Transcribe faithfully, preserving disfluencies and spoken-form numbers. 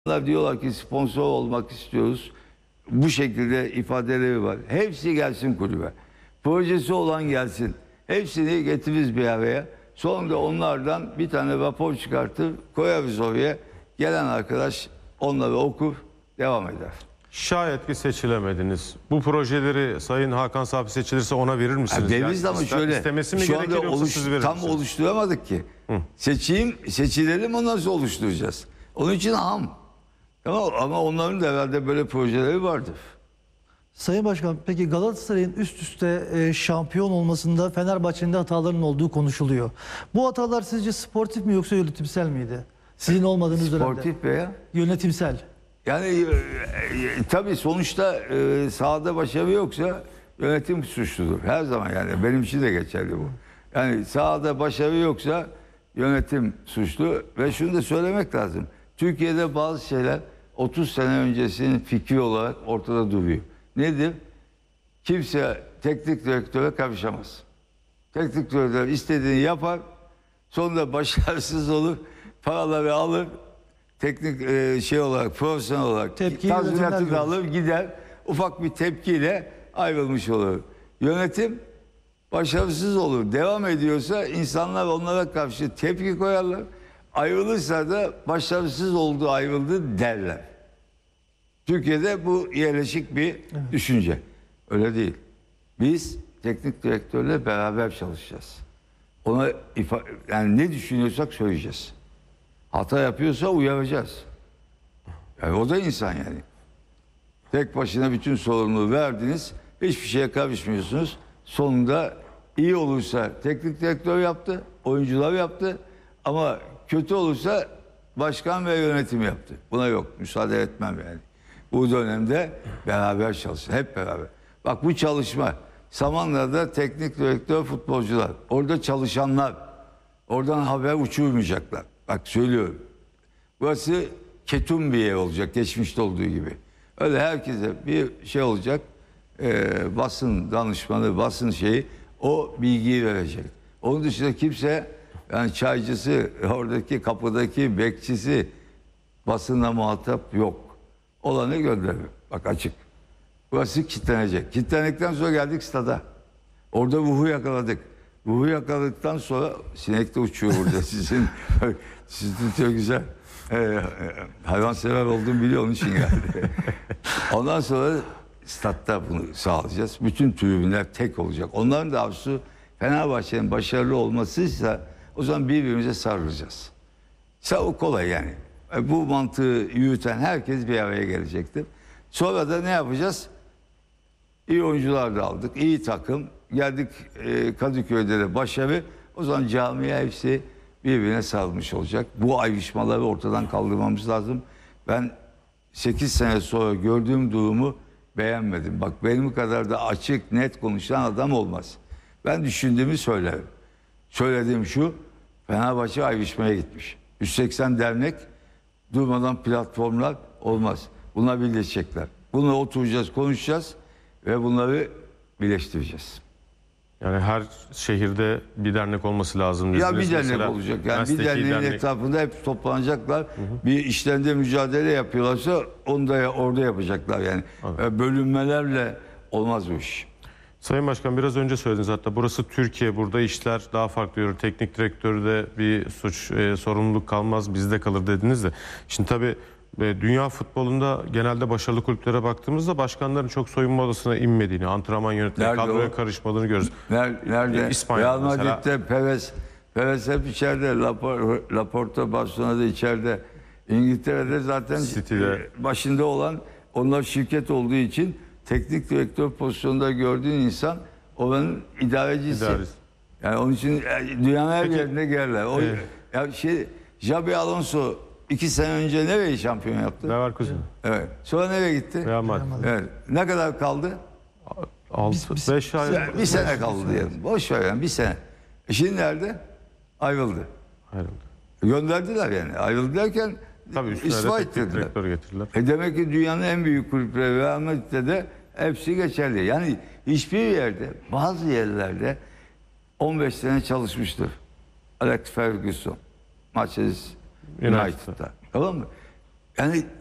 Diyorlar ki sponsor olmak istiyoruz. Bu şekilde ifadeleri var. Hepsi gelsin kulübe. Projesi olan gelsin. Hepsini getiririz bir araya. Sonra onlardan bir tane rapor çıkartır, koyarız oraya. Gelen arkadaş onları okur, devam eder. Şayet ki seçilemediniz. Bu projeleri Sayın Hakan Safi seçilirse ona verir misiniz? Yani deriz yani ama ister, şöyle, istemesi mi şu gerekir anda yoksa oluş, siz verir tam misiniz? oluşturamadık ki. Hı. Seçeyim, seçilelim, ondan sonra oluşturacağız. Onun için ham. Ama, ama onların da herhalde böyle projeleri vardır. Sayın Başkan, peki Galatasaray'ın üst üste e, şampiyon olmasında Fenerbahçe'nin de hatalarının olduğu konuşuluyor. Bu hatalar sizce sportif mi yoksa yönetimsel miydi? Sizin olmadığınız dönemde. Sportif veya? Yönetimsel. Yani e, e, tabii sonuçta e, sahada başarı yoksa yönetim suçludur. Her zaman yani benim için de geçerli bu. Yani sahada başarı yoksa yönetim suçlu ve şunu da söylemek lazım. Türkiye'de bazı şeyler otuz sene öncesinin fikri olarak ortada duruyor. Nedir? Kimse teknik direktöre karışamaz. Teknik direktör istediğini yapar, sonunda başarısız olur, paraları alır, teknik e, şey olarak, profesyonel olarak tazminatını alır, gider, ufak bir tepkiyle ayrılmış olur. Yönetim başarısız olur, devam ediyorsa insanlar onlara karşı tepki koyarlar, ayrılırsa da başarısız oldu, ayrıldı derler. Türkiye'de bu yerleşik bir evet. düşünce. Öyle değil. Biz teknik direktörle beraber çalışacağız. Ona ifa- yani ne düşünüyorsak söyleyeceğiz. Hata yapıyorsa uyaracağız. Yani o da insan yani. Tek başına bütün sorumluluğu verdiniz. Hiçbir şeye karışmıyorsunuz. Sonunda iyi olursa teknik direktör yaptı, oyuncular yaptı. Ama kötü olursa başkan ve yönetim yaptı. Buna yok. Müsaade etmem yani. Bu dönemde beraber çalışın. Hep beraber. Bak bu çalışma. Samanlı'da teknik direktör, futbolcular. Orada çalışanlar. Oradan haber uçurmayacaklar. Bak söylüyorum. Burası ketum bir yer olacak. Geçmişte olduğu gibi. Öyle herkese bir şey olacak. E, basın danışmanı, basın şeyi o bilgiyi verecek. Onun dışında kimse yani çaycısı, oradaki kapıdaki bekçisi basınla muhatap yok. Olanı gönderiyor. Bak açık. Burası kilitlenecek. Kilitlendikten sonra geldik stada. Orada ruhu yakaladık. Ruhu yakaladıktan sonra sinek de uçuyor burada sizin. Sizin çok güzel. Ee, hayvansever olduğumu biliyor, onun için geldi. Ondan sonra statta bunu sağlayacağız. Bütün tribünler tek olacak. Onların da arzusu Fenerbahçe'nin başarılı olmasıysa o zaman birbirimize sarılacağız. O kolay yani. Bu mantığı yürüten herkes bir araya gelecektir. Sonra da ne yapacağız? İyi oyuncular da aldık. İyi takım. Geldik e, Kadıköy'de de başarı. O zaman camiye hepsi birbirine sarılmış olacak. Bu ayrışmaları ortadan kaldırmamız lazım. Ben sekiz sene sonra gördüğüm durumu beğenmedim. Bak benim kadar da açık, net konuşan adam olmaz. Ben düşündüğümü söylerim. Söylediğim şu, Fenerbahçe ayrışmaya gitmiş. yüz seksen dernek durmadan platformlar olmaz. Bunlar birleşecekler. Bunu oturacağız, konuşacağız ve bunları birleştireceğiz. Yani her şehirde bir dernek olması lazım. Ya bir dernek mesela olacak. Yani bir derneğin dernek... etrafında hep toplanacaklar. Hı hı. Bir işlerinde mücadele yapıyorlarsa onu da orada yapacaklar yani. Evet. Bölünmelerle olmaz bu iş. Sayın Başkan biraz önce söylediniz hatta burası Türkiye, burada işler daha farklı yürür. Teknik direktörde bir suç, e, sorumluluk kalmaz, bizde kalır dediniz de. Şimdi tabii e, dünya futbolunda genelde başarılı kulüplere baktığımızda başkanların çok soyunma odasına inmediğini, antrenman yönetmeni, kadroya karışmadığını görürüz. Nerede? Nerede? E, İspanya Real mesela. Madrid'de Perez, Perez hep içeride, Lapor, Laporta, Barcelona'da içeride. İngiltere'de zaten City'de başında olan, onlar şirket olduğu için teknik direktör pozisyonunda gördüğün insan oranın idarecisi. İdaresi. Yani onun için dünyanın her yerinde gelirler. O, evet. Ya şey, Xabi Alonso iki sene önce nereye şampiyon yaptı? Leverkusen. Evet. Sonra nereye gitti? Real Madrid. Evet. Ne kadar kaldı? altı beş ay. Bir sene kaldı diyelim. Boş ver yani bir sene. E şimdi nerede? Ayrıldı. Ayrıldı. Gönderdiler yani. Ayrıldı derken istifa ettirdiler. E demek ki dünyanın en büyük kulüpleri Real Madrid'de de hepsi geçerli. Yani hiçbir yerde, bazı yerlerde on beş sene çalışmıştır. Alex Ferguson, Manchester United'da. Tamam mı? Yani